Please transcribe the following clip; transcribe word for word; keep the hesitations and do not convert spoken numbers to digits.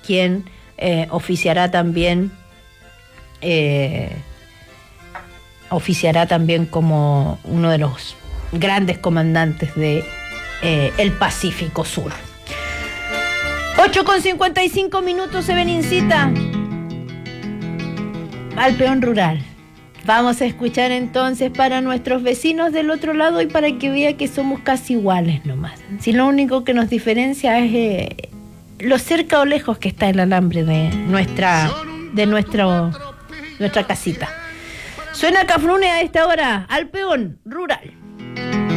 quien eh, oficiará también eh, oficiará también como uno de los grandes comandantes de eh, el Pacífico Sur. ocho con cincuenta y cinco minutos, se ven incita al peón rural. Vamos a escuchar entonces para nuestros vecinos del otro lado y para que vea que somos casi iguales nomás. Si lo único que nos diferencia es eh, lo cerca o lejos que está el alambre de nuestra de nuestro nuestra casita. Suena Cafrune a esta hora, al peón rural.